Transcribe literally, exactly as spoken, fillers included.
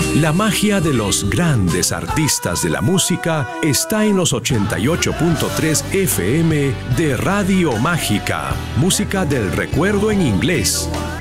La magia de los grandes artistas de la música está en los ochenta y ocho punto tres F M de Radio Mágica, música del recuerdo en inglés.